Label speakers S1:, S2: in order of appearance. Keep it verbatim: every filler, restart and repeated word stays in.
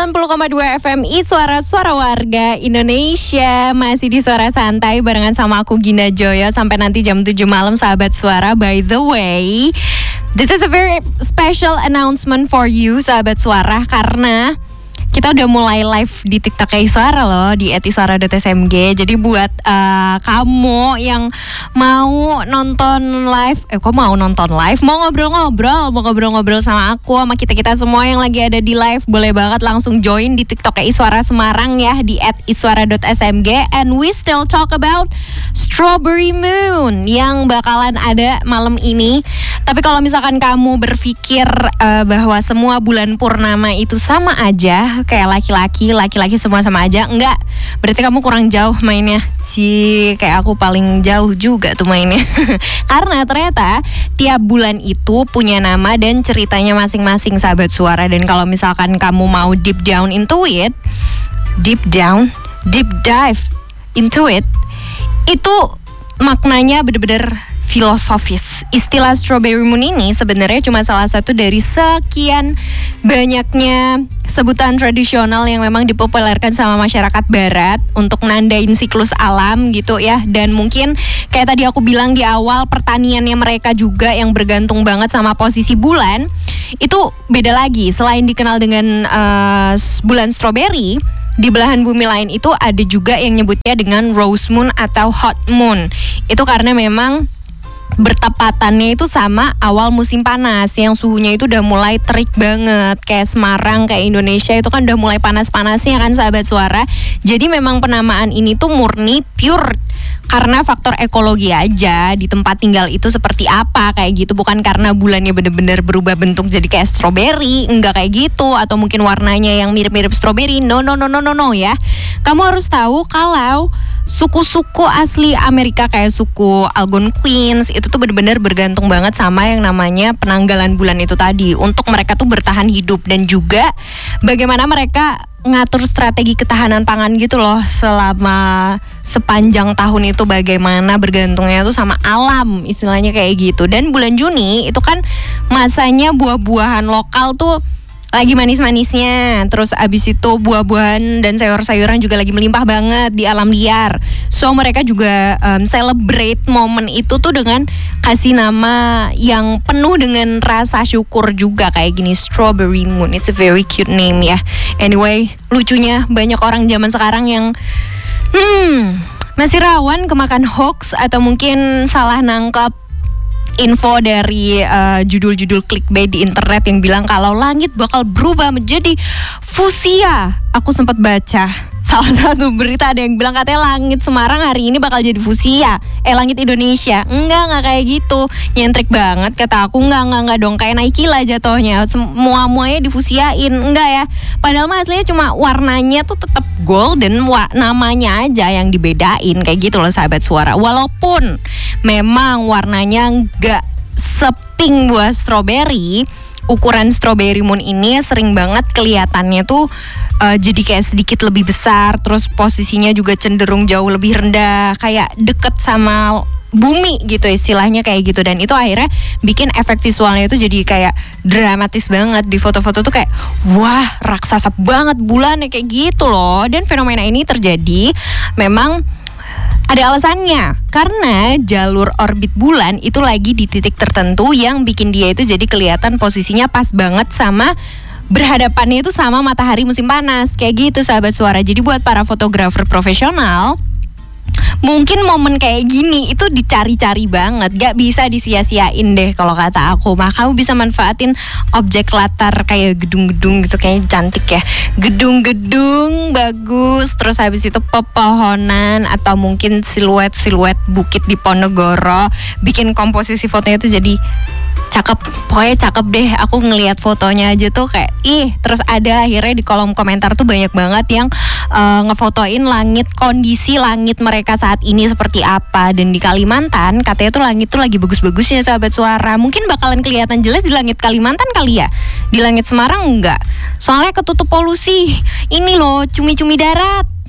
S1: sembilan puluh koma dua F M I Suara Suara Warga Indonesia. Masih di Suara Santai barengan sama aku Gina Joyo sampai nanti jam tujuh malam sahabat suara. By the way, this is a very special announcement for you sahabat suara, karena kita udah mulai live di TikTok Iswara loh, di et iswara dot s m g. Jadi buat uh, kamu yang mau nonton live, eh kok mau nonton live, mau ngobrol-ngobrol, mau ngobrol-ngobrol sama aku, sama kita-kita semua yang lagi ada di live, boleh banget langsung join di TikTok Iswara Semarang ya, di et iswara dot s m g. And we still talk about Strawberry Moon yang bakalan ada malam ini. Tapi kalau misalkan kamu berpikir uh, bahwa semua bulan purnama itu sama aja, kayak laki-laki, laki-laki semua sama aja, enggak, berarti kamu kurang jauh mainnya. Si kayak aku paling jauh juga tuh mainnya. Karena ternyata tiap bulan itu punya nama dan ceritanya masing-masing sahabat suara. Dan kalau misalkan kamu mau deep down into it, deep down, deep dive into it, itu maknanya bener-bener filosofis. Istilah Strawberry Moon ini sebenarnya cuma salah satu dari sekian banyaknya sebutan tradisional yang memang dipopulerkan sama masyarakat barat untuk nandain siklus alam gitu ya. Dan mungkin kayak tadi aku bilang di awal, pertaniannya mereka juga yang bergantung banget sama posisi bulan itu beda lagi. Selain dikenal dengan uh, bulan strawberry, di belahan bumi lain itu ada juga yang nyebutnya dengan rose moon atau hot moon. Itu karena memang bertepatannya itu sama awal musim panas yang suhunya itu udah mulai terik banget. Kayak Semarang, kayak Indonesia itu kan udah mulai panas-panasnya kan sahabat suara. Jadi memang penamaan ini tuh murni pure karena faktor ekologi aja, di tempat tinggal itu seperti apa kayak gitu. Bukan karena bulannya bener-bener berubah bentuk jadi kayak stroberi, enggak kayak gitu. Atau mungkin warnanya yang mirip-mirip stroberi. No, no, no, no, no, no ya. Kamu harus tahu kalau suku-suku asli Amerika kayak suku Algonquins itu tuh benar-benar bergantung banget sama yang namanya penanggalan bulan itu tadi untuk mereka tuh bertahan hidup, dan juga bagaimana mereka ngatur strategi ketahanan pangan gitu loh selama sepanjang tahun itu, bagaimana bergantungnya tuh sama alam, istilahnya kayak gitu. Dan bulan Juni itu kan masanya buah-buahan lokal tuh lagi manis-manisnya. Terus abis itu buah-buahan dan sayur-sayuran juga lagi melimpah banget di alam liar. So mereka juga um, celebrate momen itu tuh dengan kasih nama yang penuh dengan rasa syukur juga kayak gini, Strawberry Moon. It's a very cute name ya. Anyway, lucunya banyak orang zaman sekarang yang hmm masih rawan kemakan hoax atau mungkin salah nangkap info dari uh, judul-judul clickbait di internet yang bilang kalau langit bakal berubah menjadi fusia. Aku sempat baca salah satu berita ada yang bilang katanya langit Semarang hari ini bakal jadi fusia. Eh langit Indonesia. Enggak, enggak kayak gitu. Nyentrik banget kata aku. Enggak, enggak, enggak dong. Kayak Nike lah jatuhnya. Semua-muanya difusiain. Enggak ya. Padahal mah aslinya cuma warnanya tuh tetap golden, wa- namanya aja yang dibedain kayak gitu loh sahabat suara. Walaupun memang warnanya enggak sepink buah strawberry, ukuran Strawberry Moon ini sering banget kelihatannya tuh uh, jadi kayak sedikit lebih besar, terus posisinya juga cenderung jauh lebih rendah, kayak deket sama bumi gitu istilahnya kayak gitu. Dan itu akhirnya bikin efek visualnya itu jadi kayak dramatis banget. Di foto-foto tuh kayak wah raksasa banget bulannya kayak gitu loh. Dan fenomena ini terjadi memang ada alasannya, karena jalur orbit bulan itu lagi di titik tertentu yang bikin dia itu jadi kelihatan posisinya pas banget sama berhadapannya itu sama matahari musim panas kayak gitu sahabat suara. Jadi buat para fotografer profesional, mungkin momen kayak gini itu dicari-cari banget, gak bisa disia-siain deh kalau kata aku. Mah kamu bisa manfaatin objek latar kayak gedung-gedung gitu, kayaknya cantik ya, gedung-gedung bagus, terus habis itu pepohonan atau mungkin siluet-siluet bukit di Ponorogo, bikin komposisi fotonya tuh jadi cakep, pokoknya cakep deh. Aku ngelihat fotonya aja tuh kayak ih. Terus ada akhirnya di kolom komentar tuh banyak banget yang uh, ngefotoin langit, kondisi langit mereka saat ini seperti apa. Dan di Kalimantan katanya tuh langit tuh lagi bagus-bagusnya sahabat suara. Mungkin bakalan kelihatan jelas di langit Kalimantan kali ya, di langit Semarang enggak, soalnya ketutup polusi ini loh, cumi-cumi darat.